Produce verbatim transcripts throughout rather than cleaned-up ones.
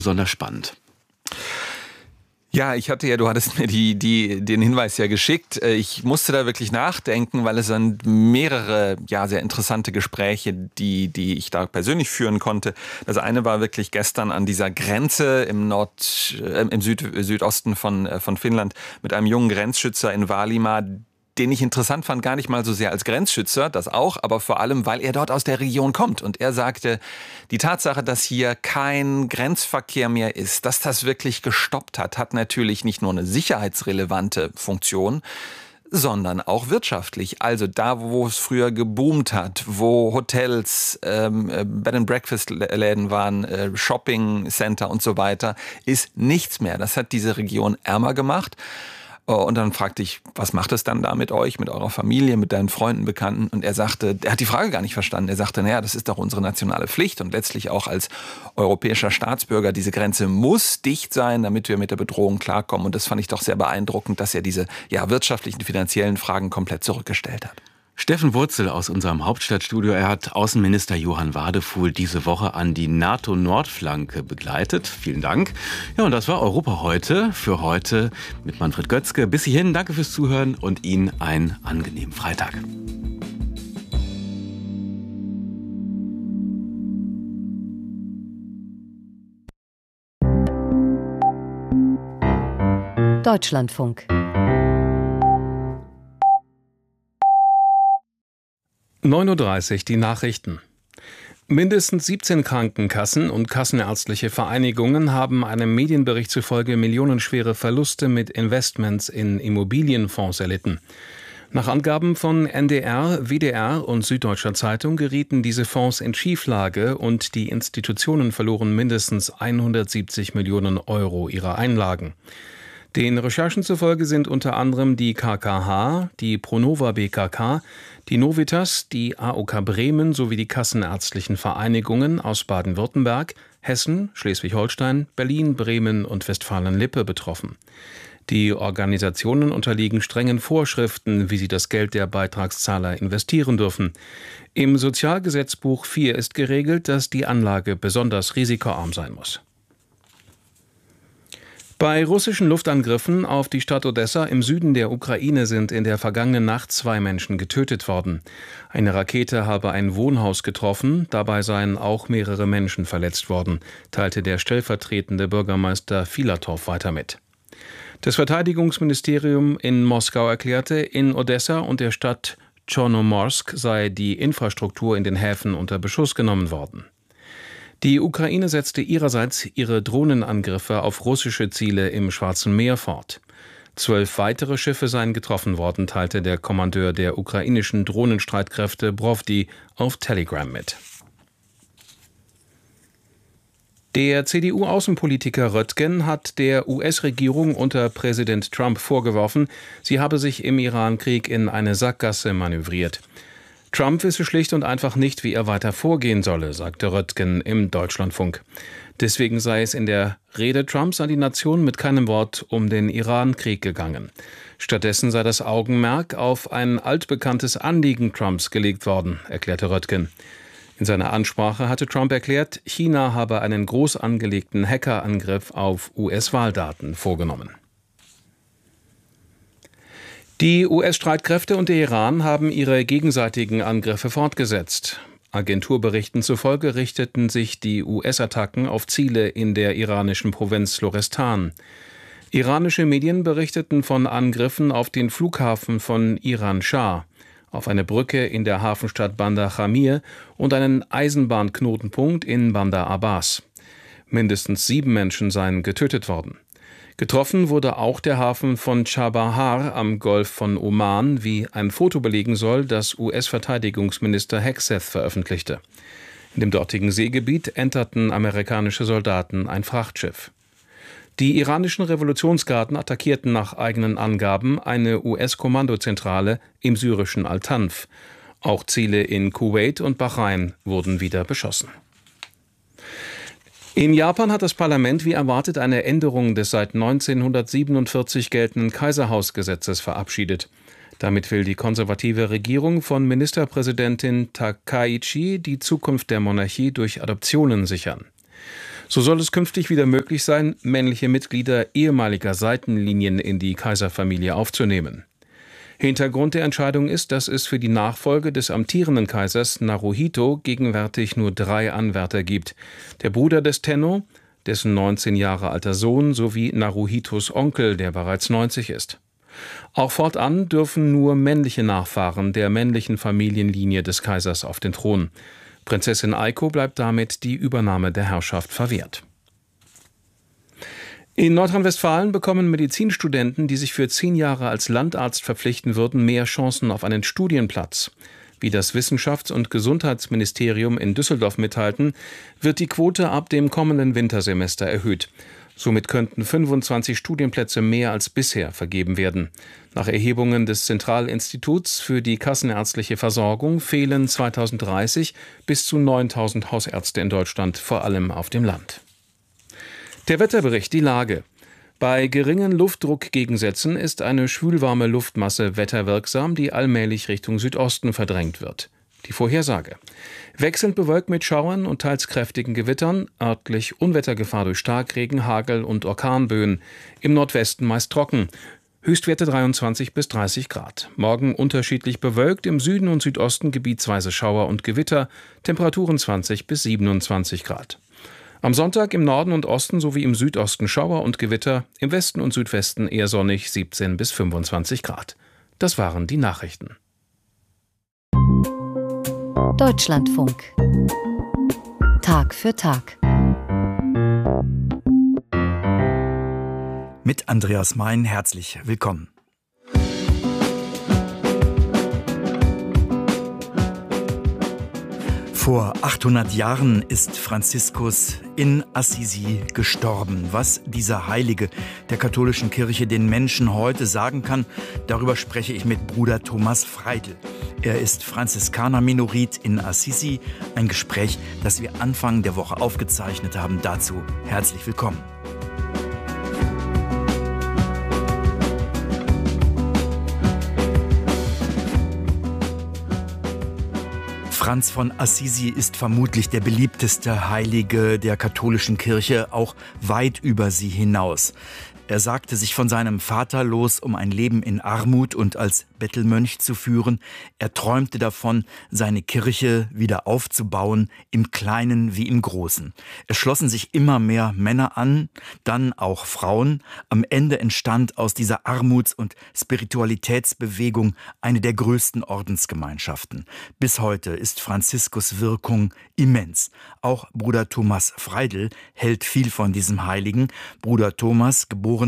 besonders spannend. Ja, ich hatte ja, du hattest mir die, die, den Hinweis ja geschickt. Ich musste da wirklich nachdenken, weil es sind mehrere, ja, sehr interessante Gespräche, die, die ich da persönlich führen konnte. Das eine war wirklich gestern an dieser Grenze im Nord, äh, im Süd, Südosten von, äh, von Finnland mit einem jungen Grenzschützer in Vaalimaa, den ich interessant fand, gar nicht mal so sehr als Grenzschützer, das auch, aber vor allem, weil er dort aus der Region kommt. Und er sagte, die Tatsache, dass hier kein Grenzverkehr mehr ist, dass das wirklich gestoppt hat, hat natürlich nicht nur eine sicherheitsrelevante Funktion, sondern auch wirtschaftlich. Also da, wo es früher geboomt hat, wo Hotels, ähm, Bed-and-Breakfast-Läden waren, äh, Shopping-Center und so weiter, ist nichts mehr. Das hat diese Region ärmer gemacht. Und dann fragte ich, was macht es dann da mit euch, mit eurer Familie, mit deinen Freunden, Bekannten? Und er sagte, er hat die Frage gar nicht verstanden. Er sagte, naja, das ist doch unsere nationale Pflicht und letztlich auch als europäischer Staatsbürger, diese Grenze muss dicht sein, damit wir mit der Bedrohung klarkommen. Und das fand ich doch sehr beeindruckend, dass er diese ja, wirtschaftlichen, finanziellen Fragen komplett zurückgestellt hat. Steffen Wurzel aus unserem Hauptstadtstudio. Er hat Außenminister Johann Wadefuhl diese Woche an die NATO-Nordflanke begleitet. Vielen Dank. Ja, und das war Europa heute. Für heute mit Manfred Götzke. Bis hierhin, danke fürs Zuhören und Ihnen einen angenehmen Freitag. Deutschlandfunk. neun Uhr dreißig, die Nachrichten. Mindestens siebzehn Krankenkassen und kassenärztliche Vereinigungen haben einem Medienbericht zufolge millionenschwere Verluste mit Investments in Immobilienfonds erlitten. Nach Angaben von N D R, W D R und Süddeutscher Zeitung gerieten diese Fonds in Schieflage und die Institutionen verloren mindestens hundertsiebzig Millionen Euro ihrer Einlagen. Den Recherchen zufolge sind unter anderem die K K H, die Pronova B K K, die Novitas, die A O K Bremen sowie die kassenärztlichen Vereinigungen aus Baden-Württemberg, Hessen, Schleswig-Holstein, Berlin, Bremen und Westfalen-Lippe betroffen. Die Organisationen unterliegen strengen Vorschriften, wie sie das Geld der Beitragszahler investieren dürfen. Im Sozialgesetzbuch vier ist geregelt, dass die Anlage besonders risikoarm sein muss. Bei russischen Luftangriffen auf die Stadt Odessa im Süden der Ukraine sind in der vergangenen Nacht zwei Menschen getötet worden. Eine Rakete habe ein Wohnhaus getroffen, dabei seien auch mehrere Menschen verletzt worden, teilte der stellvertretende Bürgermeister Filatow weiter mit. Das Verteidigungsministerium in Moskau erklärte, in Odessa und der Stadt Tschornomorsk sei die Infrastruktur in den Häfen unter Beschuss genommen worden. Die Ukraine setzte ihrerseits ihre Drohnenangriffe auf russische Ziele im Schwarzen Meer fort. Zwölf weitere Schiffe seien getroffen worden, teilte der Kommandeur der ukrainischen Drohnenstreitkräfte Brovdi auf Telegram mit. Der C D U-Außenpolitiker Röttgen hat der U S-Regierung unter Präsident Trump vorgeworfen, sie habe sich im Iran-Krieg in eine Sackgasse manövriert. Trump wisse schlicht und einfach nicht, wie er weiter vorgehen solle, sagte Röttgen im Deutschlandfunk. Deswegen sei es in der Rede Trumps an die Nation mit keinem Wort um den Iran-Krieg gegangen. Stattdessen sei das Augenmerk auf ein altbekanntes Anliegen Trumps gelegt worden, erklärte Röttgen. In seiner Ansprache hatte Trump erklärt, China habe einen groß angelegten Hackerangriff auf U S-Wahldaten vorgenommen. Die U S-Streitkräfte und der Iran haben ihre gegenseitigen Angriffe fortgesetzt. Agenturberichten zufolge richteten sich die U S-Attacken auf Ziele in der iranischen Provinz Lorestan. Iranische Medien berichteten von Angriffen auf den Flughafen von Iran-Schah, auf eine Brücke in der Hafenstadt Bandar Jamir und einen Eisenbahnknotenpunkt in Bandar Abbas. Mindestens sieben Menschen seien getötet worden. Getroffen wurde auch der Hafen von Chabahar am Golf von Oman, wie ein Foto belegen soll, das U S-Verteidigungsminister Hegseth veröffentlichte. In dem dortigen Seegebiet enterten amerikanische Soldaten ein Frachtschiff. Die iranischen Revolutionsgarden attackierten nach eigenen Angaben eine U S-Kommandozentrale im syrischen Al-Tanf. Auch Ziele in Kuwait und Bahrain wurden wieder beschossen. In Japan hat das Parlament wie erwartet eine Änderung des seit neunzehnhundertsiebenundvierzig geltenden Kaiserhausgesetzes verabschiedet. Damit will die konservative Regierung von Ministerpräsidentin Takaichi die Zukunft der Monarchie durch Adoptionen sichern. So soll es künftig wieder möglich sein, männliche Mitglieder ehemaliger Seitenlinien in die Kaiserfamilie aufzunehmen. Hintergrund der Entscheidung ist, dass es für die Nachfolge des amtierenden Kaisers Naruhito gegenwärtig nur drei Anwärter gibt. Der Bruder des Tenno, dessen neunzehn Jahre alter Sohn, sowie Naruhitos Onkel, der bereits neunzig ist. Auch fortan dürfen nur männliche Nachfahren der männlichen Familienlinie des Kaisers auf den Thron. Prinzessin Aiko bleibt damit die Übernahme der Herrschaft verwehrt. In Nordrhein-Westfalen bekommen Medizinstudenten, die sich für zehn Jahre als Landarzt verpflichten würden, mehr Chancen auf einen Studienplatz. Wie das Wissenschafts- und Gesundheitsministerium in Düsseldorf mitteilten, wird die Quote ab dem kommenden Wintersemester erhöht. Somit könnten fünfundzwanzig Studienplätze mehr als bisher vergeben werden. Nach Erhebungen des Zentralinstituts für die kassenärztliche Versorgung fehlen zweitausenddreißig bis zu neuntausend Hausärzte in Deutschland, vor allem auf dem Land. Der Wetterbericht, die Lage. Bei geringen Luftdruckgegensätzen ist eine schwülwarme Luftmasse wetterwirksam, die allmählich Richtung Südosten verdrängt wird. Die Vorhersage. Wechselnd bewölkt mit Schauern und teils kräftigen Gewittern, örtlich Unwettergefahr durch Starkregen, Hagel und Orkanböen. Im Nordwesten meist trocken. Höchstwerte dreiundzwanzig bis dreißig Grad. Morgen unterschiedlich bewölkt, im Süden und Südosten gebietsweise Schauer und Gewitter, Temperaturen zwanzig bis siebenundzwanzig Grad. Am Sonntag im Norden und Osten sowie im Südosten Schauer und Gewitter, im Westen und Südwesten eher sonnig, siebzehn bis fünfundzwanzig Grad. Das waren die Nachrichten. Deutschlandfunk. Tag für Tag. Mit Andreas Mein herzlich willkommen. Vor achthundert Jahren ist Franziskus in Assisi gestorben. Was dieser Heilige der katholischen Kirche den Menschen heute sagen kann, darüber spreche ich mit Bruder Thomas Freidl. Er ist Franziskaner-Menorit in Assisi. Ein Gespräch, das wir Anfang der Woche aufgezeichnet haben. Dazu herzlich willkommen. Franz von Assisi ist vermutlich der beliebteste Heilige der katholischen Kirche, auch weit über sie hinaus. Er sagte sich von seinem Vater los, um ein Leben in Armut und als Bettelmönch zu führen. Er träumte davon, seine Kirche wieder aufzubauen, im Kleinen wie im Großen. Es schlossen sich immer mehr Männer an, dann auch Frauen. Am Ende entstand aus dieser Armuts- und Spiritualitätsbewegung eine der größten Ordensgemeinschaften. Bis heute ist Franziskus' Wirkung immens. Auch Bruder Thomas Freidl hält viel von diesem Heiligen. Bruder Thomas, geboren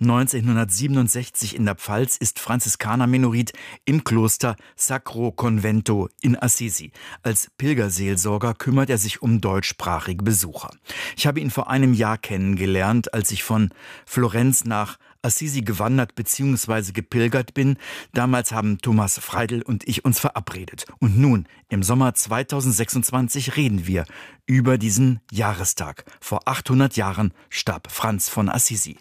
neunzehnhundertsiebenundsechzig in der Pfalz, ist Franziskaner-Menorit im Kloster Sacro Convento in Assisi. Als Pilgerseelsorger kümmert er sich um deutschsprachige Besucher. Ich habe ihn vor einem Jahr kennengelernt, als ich von Florenz nach Assisi gewandert bzw. gepilgert bin. Damals haben Thomas Freidl und ich uns verabredet. Und nun, im Sommer zweitausendsechsundzwanzig, reden wir über diesen Jahrestag. Vor achthundert Jahren starb Franz von Assisi.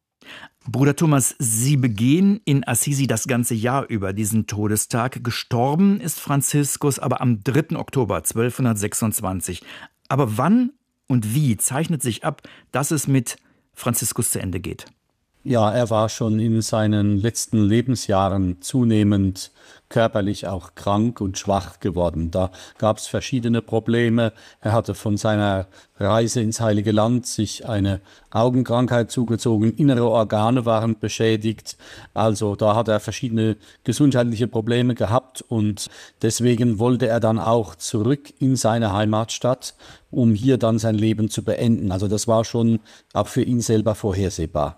Bruder Thomas, Sie begehen in Assisi das ganze Jahr über diesen Todestag. Gestorben ist Franziskus aber am dritten Oktober zwölfhundertsechsundzwanzig. Aber wann und wie zeichnet sich ab, dass es mit Franziskus zu Ende geht? Ja, er war schon in seinen letzten Lebensjahren zunehmend körperlich auch krank und schwach geworden. Da gab es verschiedene Probleme. Er hatte von seiner Reise ins Heilige Land sich eine Augenkrankheit zugezogen. Innere Organe waren beschädigt. Also da hat er verschiedene gesundheitliche Probleme gehabt und deswegen wollte er dann auch zurück in seine Heimatstadt, um hier dann sein Leben zu beenden. Also das war schon auch für ihn selber vorhersehbar.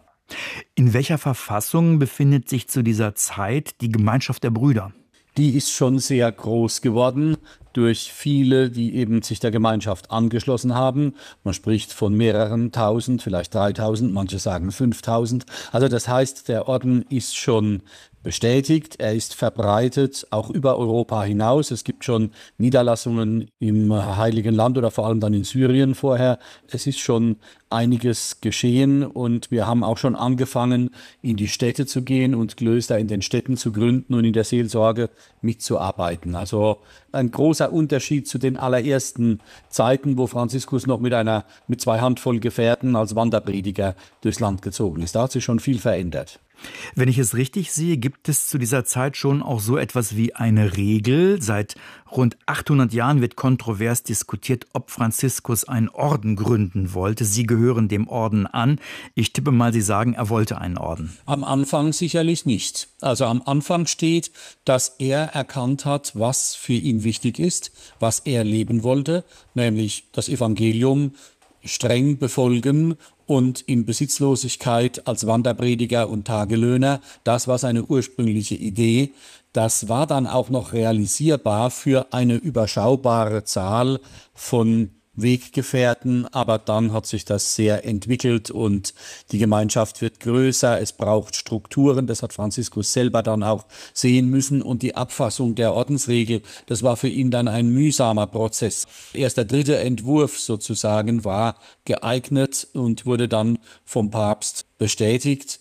In welcher Verfassung befindet sich zu dieser Zeit die Gemeinschaft der Brüder? Die ist schon sehr groß geworden durch viele, die eben sich der Gemeinschaft angeschlossen haben. Man spricht von mehreren tausend, vielleicht dreitausend, manche sagen fünftausend. Also das heißt, der Orden ist schon bestätigt, er ist verbreitet, auch über Europa hinaus. Es gibt schon Niederlassungen im Heiligen Land oder vor allem dann in Syrien vorher. Es ist schon einiges geschehen und wir haben auch schon angefangen, in die Städte zu gehen und Klöster in den Städten zu gründen und in der Seelsorge mitzuarbeiten. Also ein großer großer Unterschied zu den allerersten Zeiten, wo Franziskus noch mit einer mit zwei Handvoll Gefährten als Wanderprediger durchs Land gezogen ist. Da hat sich schon viel verändert. Wenn ich es richtig sehe, gibt es zu dieser Zeit schon auch so etwas wie eine Regel. Seit rund achthundert Jahren wird kontrovers diskutiert, ob Franziskus einen Orden gründen wollte. Sie gehören dem Orden an. Ich tippe mal, Sie sagen, er wollte einen Orden. Am Anfang sicherlich nicht. Also am Anfang steht, dass er erkannt hat, was für ihn wichtig ist, was er leben wollte, nämlich das Evangelium streng befolgen und in Besitzlosigkeit als Wanderprediger und Tagelöhner. Das war seine ursprüngliche Idee. Das war dann auch noch realisierbar für eine überschaubare Zahl von Weggefährten, aber dann hat sich das sehr entwickelt und die Gemeinschaft wird größer, es braucht Strukturen, das hat Franziskus selber dann auch sehen müssen und die Abfassung der Ordensregel, das war für ihn dann ein mühsamer Prozess. Erst der dritte Entwurf sozusagen war geeignet und wurde dann vom Papst bestätigt.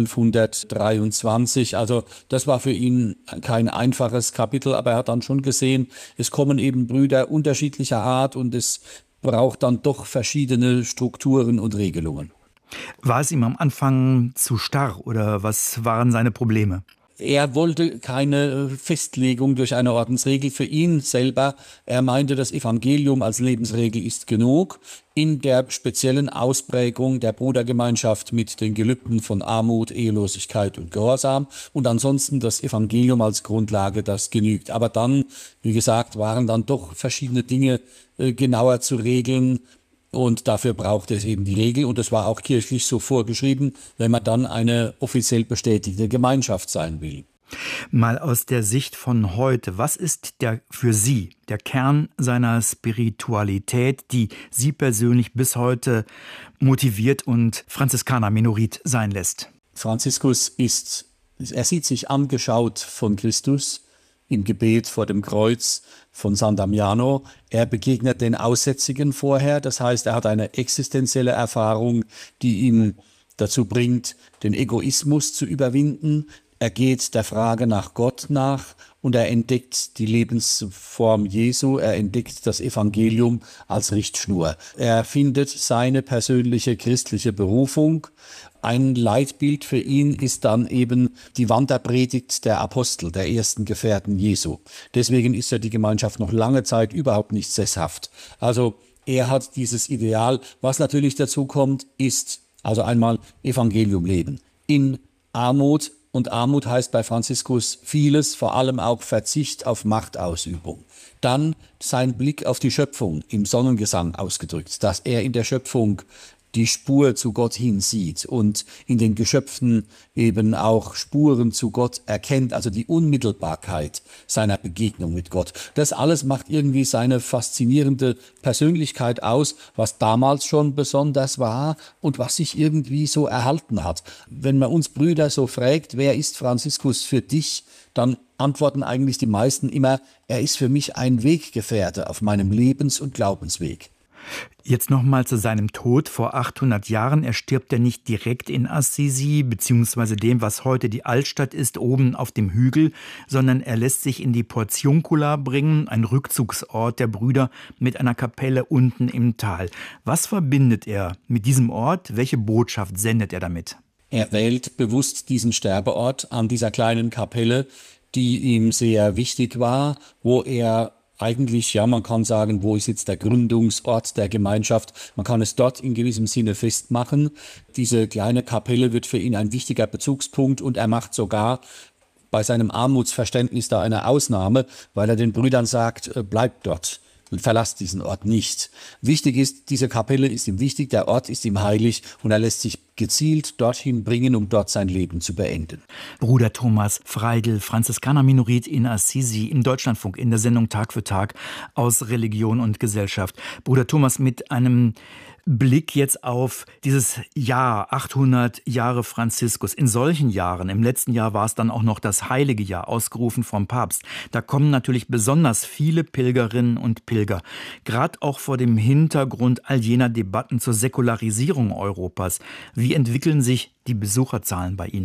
zwölfhundertdreiundzwanzig, also das war für ihn kein einfaches Kapitel, aber er hat dann schon gesehen, es kommen eben Brüder unterschiedlicher Art und es braucht dann doch verschiedene Strukturen und Regelungen. War es ihm am Anfang zu starr oder was waren seine Probleme? Er wollte keine Festlegung durch eine Ordensregel für ihn selber. Er meinte, das Evangelium als Lebensregel ist genug. In der speziellen Ausprägung der Brudergemeinschaft mit den Gelübden von Armut, Ehelosigkeit und Gehorsam. Und ansonsten das Evangelium als Grundlage, das genügt. Aber dann, wie gesagt, waren dann doch verschiedene Dinge äh, genauer zu regeln. Und dafür braucht es eben die Regel. Und es war auch kirchlich so vorgeschrieben, wenn man dann eine offiziell bestätigte Gemeinschaft sein will. Mal aus der Sicht von heute, was ist der für Sie der Kern seiner Spiritualität, die Sie persönlich bis heute motiviert und Franziskaner-Menorit sein lässt? Franziskus ist, er sieht sich angeschaut von Christus im Gebet vor dem Kreuz von San Damiano. Er begegnet den Aussätzigen vorher, das heißt, er hat eine existenzielle Erfahrung, die ihn dazu bringt, den Egoismus zu überwinden. Er geht der Frage nach Gott nach und er entdeckt die Lebensform Jesu, er entdeckt das Evangelium als Richtschnur. Er findet seine persönliche christliche Berufung. Ein Leitbild für ihn ist dann eben die Wanderpredigt der Apostel, der ersten Gefährten Jesu. Deswegen ist ja die Gemeinschaft noch lange Zeit überhaupt nicht sesshaft. Also er hat dieses Ideal. Was natürlich dazu kommt, ist also einmal Evangelium leben in Armut. Und Armut heißt bei Franziskus vieles, vor allem auch Verzicht auf Machtausübung. Dann sein Blick auf die Schöpfung im Sonnengesang ausgedrückt, dass er in der Schöpfung die Spur zu Gott hin sieht und in den Geschöpfen eben auch Spuren zu Gott erkennt, also die Unmittelbarkeit seiner Begegnung mit Gott. Das alles macht irgendwie seine faszinierende Persönlichkeit aus, was damals schon besonders war und was sich irgendwie so erhalten hat. Wenn man uns Brüder so fragt, wer ist Franziskus für dich, dann antworten eigentlich die meisten immer, er ist für mich ein Weggefährte auf meinem Lebens- und Glaubensweg. Jetzt nochmal zu seinem Tod vor achthundert Jahren. Er stirbt ja nicht direkt in Assisi, beziehungsweise dem, was heute die Altstadt ist, oben auf dem Hügel, sondern er lässt sich in die Portiuncula bringen, ein Rückzugsort der Brüder mit einer Kapelle unten im Tal. Was verbindet er mit diesem Ort? Welche Botschaft sendet er damit? Er wählt bewusst diesen Sterbeort an dieser kleinen Kapelle, die ihm sehr wichtig war, wo er eigentlich, ja, man kann sagen, wo ist jetzt der Gründungsort der Gemeinschaft? Man kann es dort in gewissem Sinne festmachen. Diese kleine Kapelle wird für ihn ein wichtiger Bezugspunkt und er macht sogar bei seinem Armutsverständnis da eine Ausnahme, weil er den Brüdern sagt, bleibt dort und verlasst diesen Ort nicht. Wichtig ist, diese Kapelle ist ihm wichtig, der Ort ist ihm heilig und er lässt sich gezielt dorthin bringen, um dort sein Leben zu beenden. Bruder Thomas Freidl, Franziskaner-Menorit in Assisi, im Deutschlandfunk in der Sendung Tag für Tag aus Religion und Gesellschaft. Bruder Thomas, mit einem Blick jetzt auf dieses Jahr, achthundert Jahre Franziskus. In solchen Jahren, im letzten Jahr war es dann auch noch das Heilige Jahr, ausgerufen vom Papst. Da kommen natürlich besonders viele Pilgerinnen und Pilger. Gerade auch vor dem Hintergrund all jener Debatten zur Säkularisierung Europas. Wie entwickeln sich die Besucherzahlen bei Ihnen?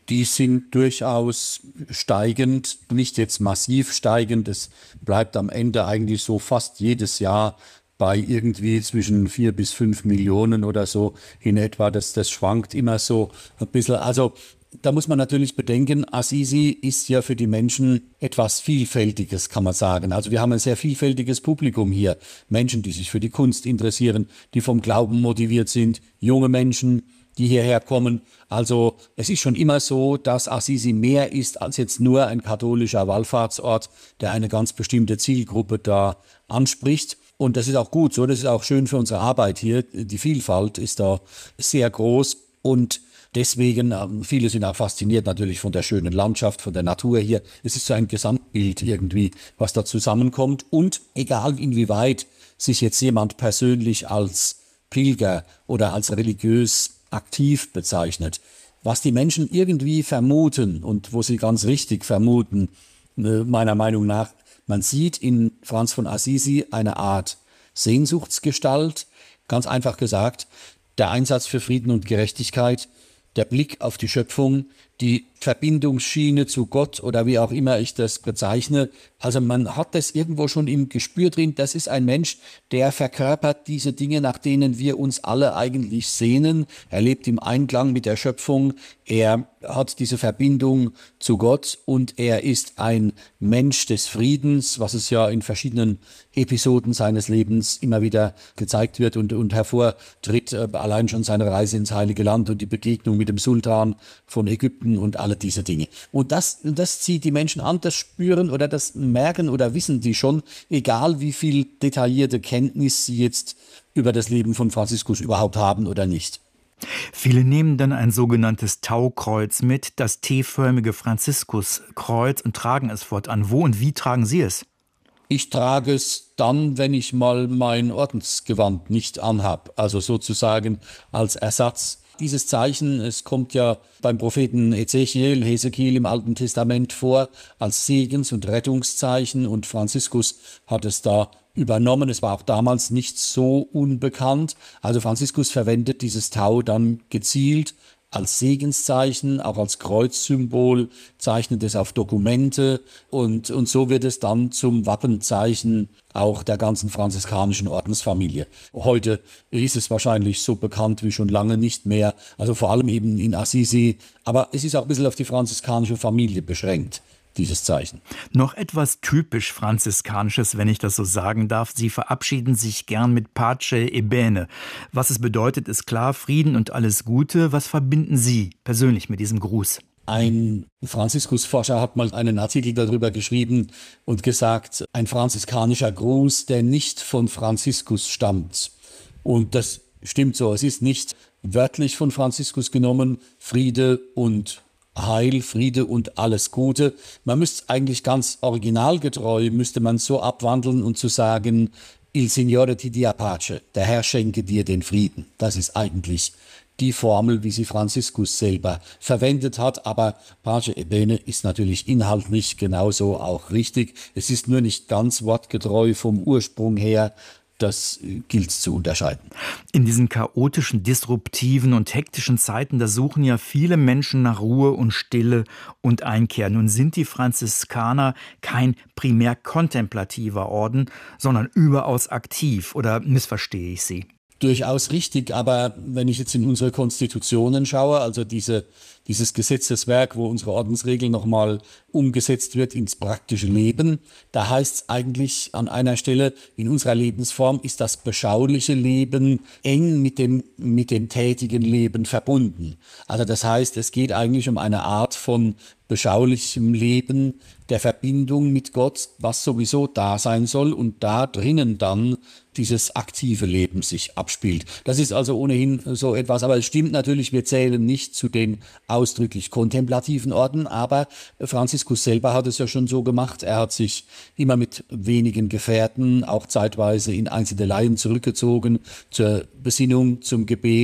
Die sind durchaus steigend, nicht jetzt massiv steigend. Es bleibt am Ende eigentlich so fast jedes Jahr bei irgendwie zwischen vier bis fünf Millionen oder so in etwa. Das, das schwankt immer so ein bisschen. Also da muss man natürlich bedenken, Assisi ist ja für die Menschen etwas Vielfältiges, kann man sagen. Also wir haben ein sehr vielfältiges Publikum hier. Menschen, die sich für die Kunst interessieren, die vom Glauben motiviert sind, junge Menschen, die hierher kommen. Also es ist schon immer so, dass Assisi mehr ist als jetzt nur ein katholischer Wallfahrtsort, der eine ganz bestimmte Zielgruppe da anspricht. Und das ist auch gut so, das ist auch schön für unsere Arbeit hier. Die Vielfalt ist da sehr groß und deswegen, viele sind auch fasziniert natürlich von der schönen Landschaft, von der Natur hier. Es ist so ein Gesamtbild irgendwie, was da zusammenkommt. Und egal inwieweit sich jetzt jemand persönlich als Pilger oder als religiös aktiv bezeichnet, was die Menschen irgendwie vermuten und wo sie ganz richtig vermuten, meiner Meinung nach, man sieht in Franz von Assisi eine Art Sehnsuchtsgestalt, ganz einfach gesagt, der Einsatz für Frieden und Gerechtigkeit, der Blick auf die Schöpfung, die Verbindungsschiene zu Gott oder wie auch immer ich das bezeichne. Also man hat das irgendwo schon im Gespür drin. Das ist ein Mensch, der verkörpert diese Dinge, nach denen wir uns alle eigentlich sehnen. Er lebt im Einklang mit der Schöpfung. Er hat diese Verbindung zu Gott und er ist ein Mensch des Friedens, was es ja in verschiedenen Episoden seines Lebens immer wieder gezeigt wird und, und hervortritt. Allein schon seine Reise ins Heilige Land und die Begegnung mit dem Sultan von Ägypten und alle diese Dinge. Und das, das zieht die Menschen an, das spüren oder das merken oder wissen die schon, egal wie viel detaillierte Kenntnis sie jetzt über das Leben von Franziskus überhaupt haben oder nicht. Viele nehmen dann ein sogenanntes Taukreuz mit, das T-förmige Franziskuskreuz, und tragen es fortan. Wo und wie tragen Sie es? Ich trage es dann, wenn ich mal mein Ordensgewand nicht anhab, also sozusagen als Ersatz. Dieses Zeichen, es kommt ja beim Propheten Ezechiel, Hesekiel im Alten Testament vor, als Segens- und Rettungszeichen, und Franziskus hat es da übernommen. Es war auch damals nicht so unbekannt. Also Franziskus verwendet dieses Tau dann gezielt als Segenszeichen, auch als Kreuzsymbol, zeichnet es auf Dokumente und, und so wird es dann zum Wappenzeichen auch der ganzen franziskanischen Ordensfamilie. Heute ist es wahrscheinlich so bekannt wie schon lange nicht mehr, also vor allem eben in Assisi, aber es ist auch ein bisschen auf die franziskanische Familie beschränkt, dieses Zeichen. Noch etwas typisch Franziskanisches, wenn ich das so sagen darf. Sie verabschieden sich gern mit Pace e Bene. Was es bedeutet, ist klar, Frieden und alles Gute. Was verbinden Sie persönlich mit diesem Gruß? Ein Franziskusforscher hat mal einen Artikel darüber geschrieben und gesagt, ein franziskanischer Gruß, der nicht von Franziskus stammt. Und das stimmt so. Es ist nicht wörtlich von Franziskus genommen, Friede und Heil, Friede und alles Gute. Man müsste eigentlich ganz originalgetreu, müsste man so abwandeln und zu sagen, Il Signore ti dia pace, der Herr schenke dir den Frieden. Das ist eigentlich die Formel, wie sie Franziskus selber verwendet hat. Aber Pace e Bene ist natürlich inhaltlich genauso auch richtig. Es ist nur nicht ganz wortgetreu vom Ursprung her. Das gilt zu unterscheiden. In diesen chaotischen, disruptiven und hektischen Zeiten, da suchen ja viele Menschen nach Ruhe und Stille und Einkehr. Nun sind die Franziskaner kein primär kontemplativer Orden, sondern überaus aktiv. Oder missverstehe ich Sie? Durchaus richtig, aber wenn ich jetzt in unsere Konstitutionen schaue, also diese, dieses Gesetzeswerk, wo unsere Ordensregel nochmal umgesetzt wird ins praktische Leben, da heißt es eigentlich an einer Stelle, in unserer Lebensform ist das beschauliche Leben eng mit dem, mit dem tätigen Leben verbunden. Also das heißt, es geht eigentlich um eine Art von beschaulichem Leben, der Verbindung mit Gott, was sowieso da sein soll und da drinnen dann dieses aktive Leben sich abspielt. Das ist also ohnehin so etwas, aber es stimmt natürlich, wir zählen nicht zu den ausdrücklich kontemplativen Orden, aber Franziskus selber hat es ja schon so gemacht, er hat sich immer mit wenigen Gefährten, auch zeitweise in Einzelneleien zurückgezogen, zur Besinnung, zum Gebet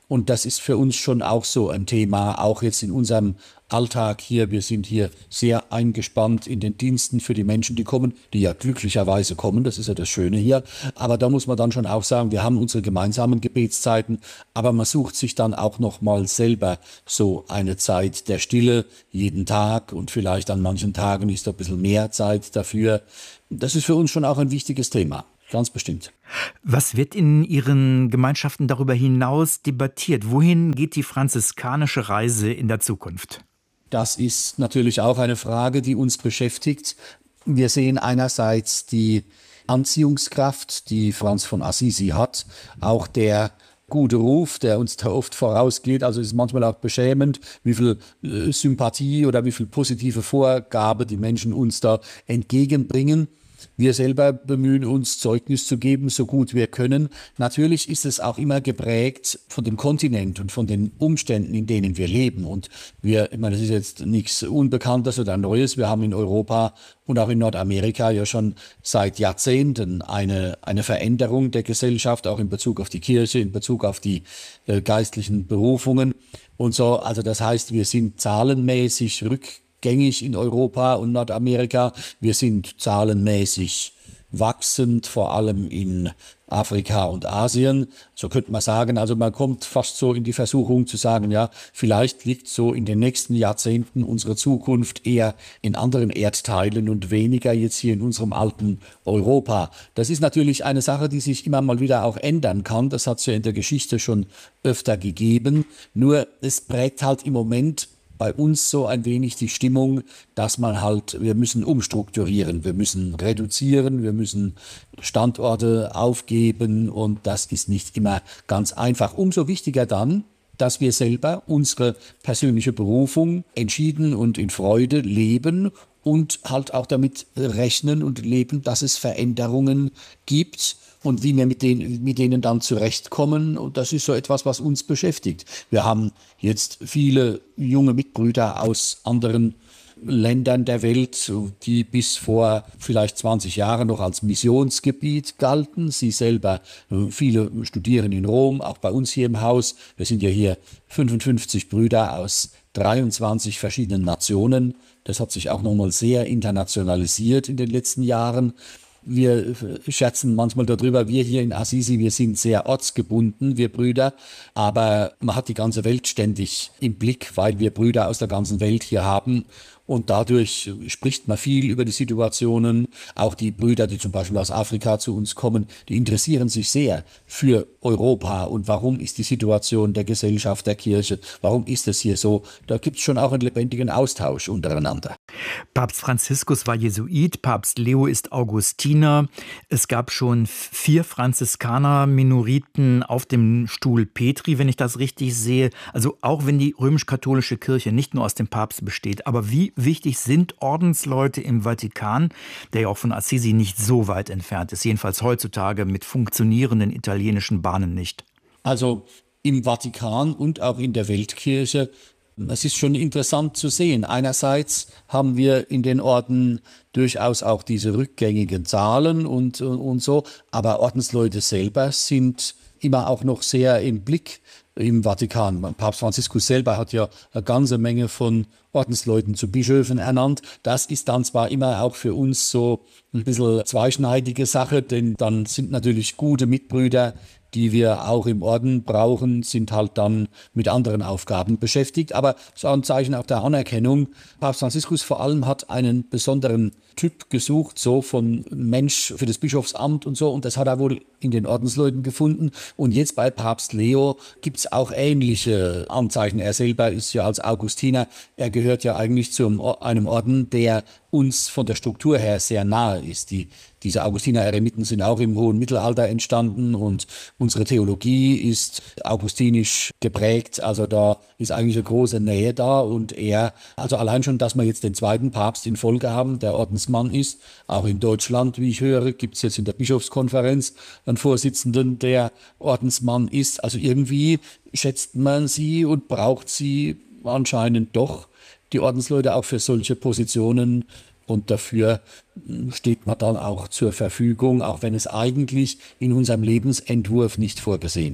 Und das ist für uns schon auch so ein Thema, auch jetzt in unserem Alltag hier. Wir sind hier sehr eingespannt in den Diensten für die Menschen, die kommen, die ja glücklicherweise kommen. Das ist ja das Schöne hier. Aber da muss man dann schon auch sagen, wir haben unsere gemeinsamen Gebetszeiten, aber man sucht sich dann auch noch mal selber so eine Zeit der Stille jeden Tag und vielleicht an manchen Tagen ist da ein bisschen mehr Zeit dafür. Das ist für uns schon auch ein wichtiges Thema. Ganz bestimmt. Was wird in Ihren Gemeinschaften darüber hinaus debattiert? Wohin geht die franziskanische Reise in der Zukunft? Das ist natürlich auch eine Frage, die uns beschäftigt. Wir sehen einerseits die Anziehungskraft, die Franz von Assisi hat, auch der gute Ruf, der uns da oft vorausgeht. Also es ist manchmal auch beschämend, wie viel äh, Sympathie oder wie viel positive Vorgabe die Menschen uns da entgegenbringen. Wir selber bemühen uns, Zeugnis zu geben, so gut wir können. Natürlich ist es auch immer geprägt von dem Kontinent und von den Umständen, in denen wir leben. Und wir, ich meine, das ist jetzt nichts Unbekanntes oder Neues. Wir haben in Europa und auch in Nordamerika ja schon seit Jahrzehnten eine, eine Veränderung der Gesellschaft, auch in Bezug auf die Kirche, in Bezug auf die äh, geistlichen Berufungen und so. Also das heißt, wir sind zahlenmäßig rückgängig in Europa und Nordamerika. Wir sind zahlenmäßig wachsend, vor allem in Afrika und Asien. So könnte man sagen, also man kommt fast so in die Versuchung zu sagen, ja, vielleicht liegt so in den nächsten Jahrzehnten unsere Zukunft eher in anderen Erdteilen und weniger jetzt hier in unserem alten Europa. Das ist natürlich eine Sache, die sich immer mal wieder auch ändern kann. Das hat es ja in der Geschichte schon öfter gegeben. Nur es prägt halt im Moment bei uns so ein wenig die Stimmung, dass man halt, wir müssen umstrukturieren, wir müssen reduzieren, wir müssen Standorte aufgeben und das ist nicht immer ganz einfach. Umso wichtiger dann, dass wir selber unsere persönliche Berufung entschieden und in Freude leben und halt auch damit rechnen und leben, dass es Veränderungen gibt. Und wie wir mit denen, mit denen dann zurechtkommen, und das ist so etwas, was uns beschäftigt. Wir haben jetzt viele junge Mitbrüder aus anderen Ländern der Welt, die bis vor vielleicht zwanzig Jahren noch als Missionsgebiet galten. Sie selber, viele studieren in Rom, auch bei uns hier im Haus. Wir sind ja hier fünfundfünfzig Brüder aus dreiundzwanzig verschiedenen Nationen. Das hat sich auch nochmal sehr internationalisiert in den letzten Jahren. Wir scherzen manchmal darüber, wir hier in Assisi, wir sind sehr ortsgebunden, wir Brüder, aber man hat die ganze Welt ständig im Blick, weil wir Brüder aus der ganzen Welt hier haben. Und dadurch spricht man viel über die Situationen. Auch die Brüder, die zum Beispiel aus Afrika zu uns kommen, die interessieren sich sehr für Europa. Und warum ist die Situation der Gesellschaft, der Kirche, warum ist es hier so? Da gibt es schon auch einen lebendigen Austausch untereinander. Papst Franziskus war Jesuit, Papst Leo ist Augustiner. Es gab schon vier Franziskaner-Minoriten auf dem Stuhl Petri, wenn ich das richtig sehe. Also auch wenn die römisch-katholische Kirche nicht nur aus dem Papst besteht, aber wie wichtig sind Ordensleute im Vatikan, der ja auch von Assisi nicht so weit entfernt ist, jedenfalls heutzutage mit funktionierenden italienischen Bahnen nicht? Also im Vatikan und auch in der Weltkirche, es ist schon interessant zu sehen. Einerseits haben wir in den Orden durchaus auch diese rückgängigen Zahlen und, und so, aber Ordensleute selber sind immer auch noch sehr im Blick im Vatikan. Papst Franziskus selber hat ja eine ganze Menge von Ordensleuten zu Bischöfen ernannt. Das ist dann zwar immer auch für uns so ein bisschen zweischneidige Sache, denn dann sind natürlich gute Mitbrüder, die wir auch im Orden brauchen, sind halt dann mit anderen Aufgaben beschäftigt. Aber es ist auch ein Zeichen auch der Anerkennung. Papst Franziskus vor allem hat einen besonderen Typ gesucht, so von Mensch für das Bischofsamt und so. Und das hat er wohl in den Ordensleuten gefunden. Und jetzt bei Papst Leo gibt es auch ähnliche Anzeichen. Er selber ist ja als Augustiner, er gehört ja eigentlich zu einem Orden, der uns von der Struktur her sehr nahe ist. Die, diese Augustiner-Eremiten sind auch im hohen Mittelalter entstanden und unsere Theologie ist augustinisch geprägt. Also da ist eigentlich eine große Nähe da und er, also allein schon, dass wir jetzt den zweiten Papst in Folge haben, der Ordensmann ist, auch in Deutschland, wie ich höre, gibt es jetzt in der Bischofskonferenz einen Vorsitzenden, der Ordensmann ist. Also irgendwie schätzt man sie und braucht sie anscheinend doch, die Ordensleute, auch für solche Positionen, und dafür steht man dann auch zur Verfügung, auch wenn es eigentlich in unserem Lebensentwurf nicht vorgesehen ist.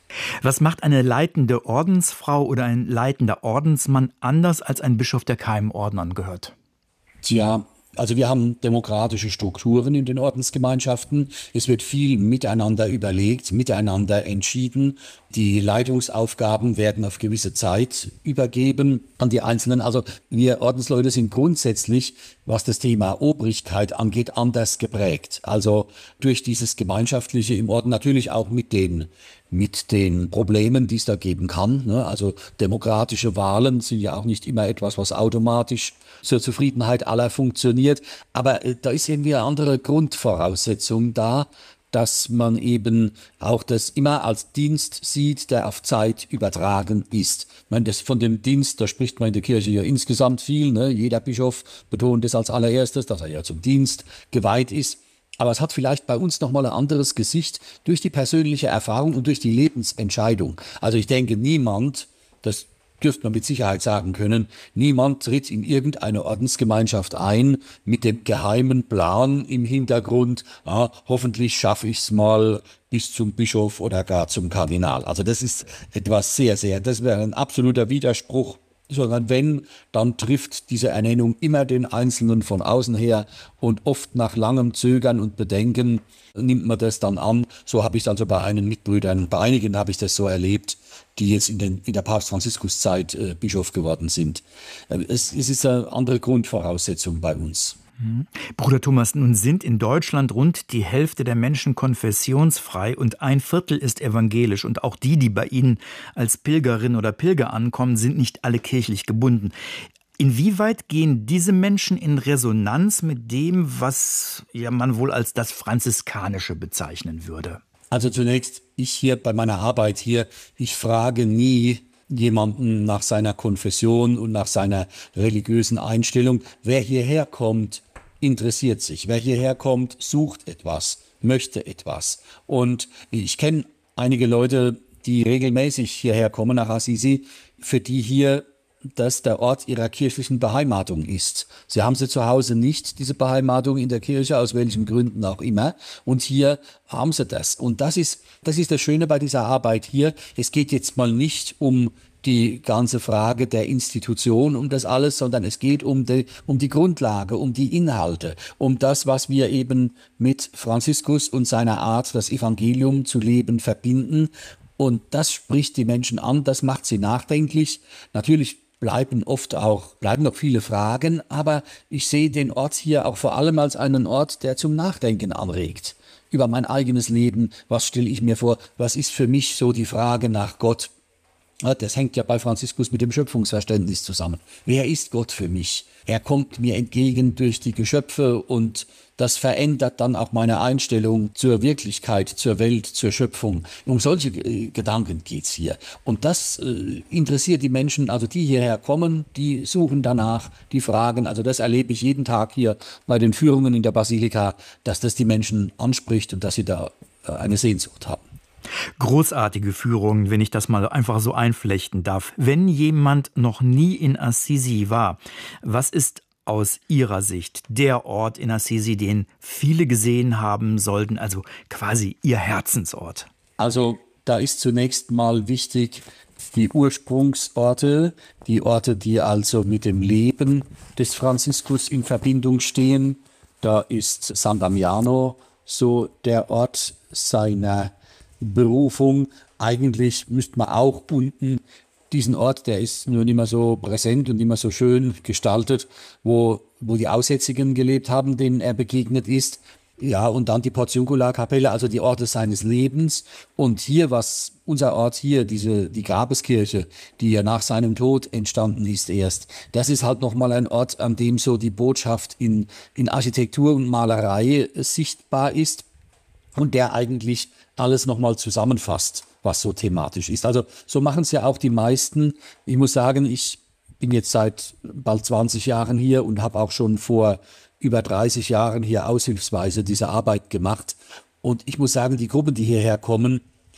Was macht eine leitende Ordensfrau oder ein leitender Ordensmann anders als ein Bischof, der keinem Orden angehört? Tja, also wir haben demokratische Strukturen in den Ordensgemeinschaften. Es wird viel miteinander überlegt, miteinander entschieden. Die Leitungsaufgaben werden auf gewisse Zeit übergeben an die Einzelnen. Also wir Ordensleute sind grundsätzlich, was das Thema Obrigkeit angeht, anders geprägt. Also durch dieses Gemeinschaftliche im Orden, natürlich auch mit den mit den Problemen, die es da geben kann. Ne? Also demokratische Wahlen sind ja auch nicht immer etwas, was automatisch zur Zufriedenheit aller funktioniert. Aber äh, da ist irgendwie eine andere Grundvoraussetzung da, dass man eben auch das immer als Dienst sieht, der auf Zeit übertragen ist. Ich meine, das von dem Dienst, da spricht man in der Kirche ja insgesamt viel. Ne? Jeder Bischof betont es als allererstes, dass er ja zum Dienst geweiht ist. Aber es hat vielleicht bei uns nochmal ein anderes Gesicht durch die persönliche Erfahrung und durch die Lebensentscheidung. Also ich denke, niemand, das dürfte man mit Sicherheit sagen können, niemand tritt in irgendeine Ordensgemeinschaft ein mit dem geheimen Plan im Hintergrund, ah, hoffentlich schaffe ich es mal bis zum Bischof oder gar zum Kardinal. Also das ist etwas sehr, sehr, das wäre ein absoluter Widerspruch. Sondern wenn, dann trifft diese Ernennung immer den Einzelnen von außen her und oft nach langem Zögern und Bedenken nimmt man das dann an. So habe ich es also bei einigen Mitbrüdern, bei einigen habe ich das so erlebt, die jetzt in, den, in der Papst-Franziskus-Zeit äh, Bischof geworden sind. Äh, es, es ist eine andere Grundvoraussetzung bei uns. Bruder Thomas, nun sind in Deutschland rund die Hälfte der Menschen konfessionsfrei und ein Viertel ist evangelisch. Und auch die, die bei Ihnen als Pilgerin oder Pilger ankommen, sind nicht alle kirchlich gebunden. Inwieweit gehen diese Menschen in Resonanz mit dem, was ja man wohl als das Franziskanische bezeichnen würde? Also zunächst, ich hier bei meiner Arbeit hier, ich frage nie jemanden nach seiner Konfession und nach seiner religiösen Einstellung. Wer hierher kommt, interessiert sich. Wer hierher kommt, sucht etwas, möchte etwas. Und ich kenne einige Leute, die regelmäßig hierher kommen nach Assisi, für die hier das der Ort ihrer kirchlichen Beheimatung ist. Sie haben sie zu Hause nicht, diese Beheimatung in der Kirche, aus welchen Gründen auch immer. Und hier haben sie das. Und das ist, das ist das Schöne bei dieser Arbeit hier. Es geht jetzt mal nicht um die ganze Frage der Institution, um das alles, sondern es geht um die, um die Grundlage, um die Inhalte, um das, was wir eben mit Franziskus und seiner Art, das Evangelium zu leben, verbinden. Und das spricht die Menschen an, das macht sie nachdenklich. Natürlich bleiben oft auch, bleiben noch viele Fragen, aber ich sehe den Ort hier auch vor allem als einen Ort, der zum Nachdenken anregt. Über mein eigenes Leben, was stelle ich mir vor, was ist für mich so die Frage nach Gott? Das hängt ja bei Franziskus mit dem Schöpfungsverständnis zusammen. Wer ist Gott für mich? Er kommt mir entgegen durch die Geschöpfe und das verändert dann auch meine Einstellung zur Wirklichkeit, zur Welt, zur Schöpfung. Um solche äh, Gedanken geht's hier. Und das äh, interessiert die Menschen, also die hierher kommen, die suchen danach, die fragen. Also das erlebe ich jeden Tag hier bei den Führungen in der Basilika, dass das die Menschen anspricht und dass sie da äh, eine Sehnsucht haben. Großartige Führung, wenn ich das mal einfach so einflechten darf. Wenn jemand noch nie in Assisi war, was ist aus Ihrer Sicht der Ort in Assisi, den viele gesehen haben sollten, also quasi Ihr Herzensort? Also da ist zunächst mal wichtig, die Ursprungsorte, die Orte, die also mit dem Leben des Franziskus in Verbindung stehen. Da ist San Damiano so der Ort seiner Berufung. Eigentlich müsste man auch unten diesen Ort, der ist nur nicht mehr so präsent und nicht mehr so schön gestaltet, wo, wo die Aussätzigen gelebt haben, denen er begegnet ist. Ja, und dann die Portiuncula-Kapelle, also die Orte seines Lebens. Und hier, was unser Ort hier, diese, die Grabeskirche, die ja nach seinem Tod entstanden ist erst, das ist halt nochmal ein Ort, an dem so die Botschaft in, in Architektur und Malerei sichtbar ist und der eigentlich alles nochmal zusammenfasst, was so thematisch ist. Also so machen es ja auch die meisten. Ich muss sagen, ich bin jetzt seit bald zwanzig Jahren hier und habe auch schon vor über dreißig Jahren hier aushilfsweise diese Arbeit gemacht. Und ich muss sagen, die Gruppen, die hierher kommen,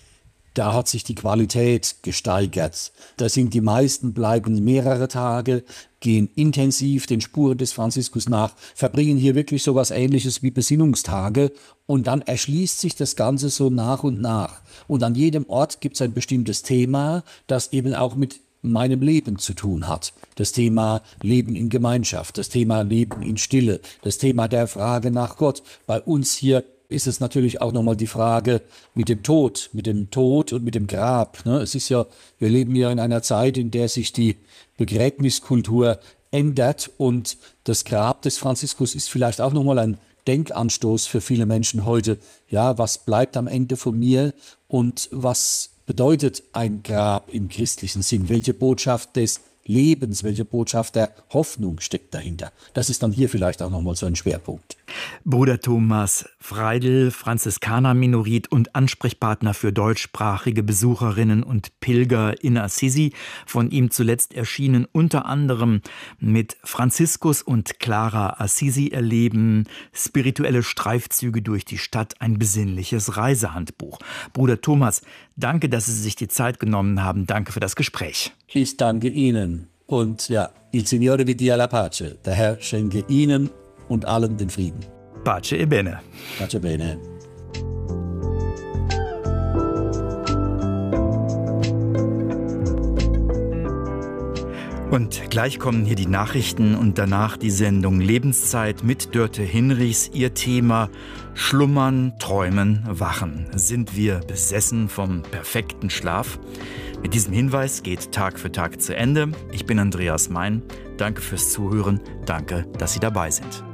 da hat sich die Qualität gesteigert. Da sind die meisten, bleiben mehrere Tage, gehen intensiv den Spuren des Franziskus nach, verbringen hier wirklich so etwas Ähnliches wie Besinnungstage und dann erschließt sich das Ganze so nach und nach. Und an jedem Ort gibt es ein bestimmtes Thema, das eben auch mit meinem Leben zu tun hat. Das Thema Leben in Gemeinschaft, das Thema Leben in Stille, das Thema der Frage nach Gott. Bei uns hier ist es natürlich auch nochmal die Frage mit dem Tod, mit dem Tod und mit dem Grab. Es ist ja, wir leben ja in einer Zeit, in der sich die Begräbniskultur ändert und das Grab des Franziskus ist vielleicht auch nochmal ein Denkanstoß für viele Menschen heute. Ja, was bleibt am Ende von mir und was bedeutet ein Grab im christlichen Sinn? Welche Botschaft des Lebens, welche Botschaft der Hoffnung steckt dahinter? Das ist dann hier vielleicht auch nochmal so ein Schwerpunkt. Bruder Thomas Freidl, Franziskaner-Minorit und Ansprechpartner für deutschsprachige Besucherinnen und Pilger in Assisi. Von ihm zuletzt erschienen unter anderem mit Franziskus und Clara Assisi erleben, spirituelle Streifzüge durch die Stadt, ein besinnliches Reisehandbuch. Bruder Thomas, danke, dass Sie sich die Zeit genommen haben. Danke für das Gespräch. Ich danke Ihnen. Und ja, il Signore vi dia la pace. Der Herr schenke Ihnen und allen den Frieden. Pace e bene. Pace bene. Und gleich kommen hier die Nachrichten und danach die Sendung Lebenszeit mit Dörte Hinrichs. Ihr Thema: Schlummern, Träumen, Wachen. Sind wir besessen vom perfekten Schlaf? Mit diesem Hinweis geht Tag für Tag zu Ende. Ich bin Andreas Mein. Danke fürs Zuhören. Danke, dass Sie dabei sind.